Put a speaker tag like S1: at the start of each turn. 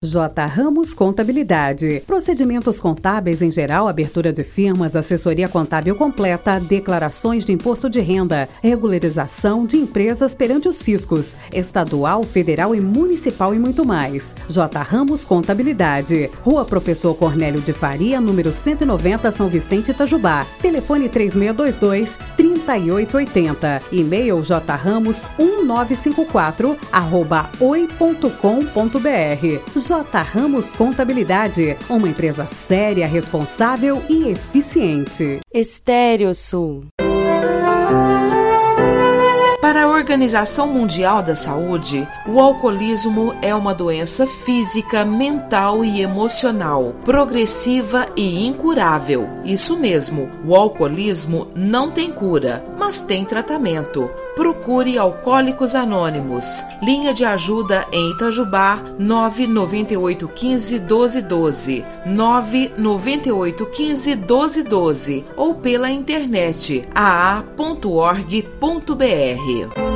S1: J. Ramos Contabilidade. Procedimentos contábeis em geral, abertura de firmas, assessoria contábil completa, declarações de imposto de renda, regularização de empresas perante os fiscos, estadual, federal e municipal e muito mais. J. Ramos Contabilidade. Rua Professor Cornélio de Faria, número 190, São Vicente, Itajubá. Telefone 3622-3880. E-mail jramos1954@oi.com.br. J. Ramos Contabilidade, uma empresa séria, responsável e eficiente.
S2: Estéreo Sul.
S3: Para a Organização Mundial da Saúde, o alcoolismo é uma doença física, mental e emocional, progressiva e incurável. Isso mesmo, o alcoolismo não tem cura, mas tem tratamento. Procure Alcoólicos Anônimos. Linha de ajuda em Itajubá, 99815-1212, 99815-1212 ou pela internet aa.org.br.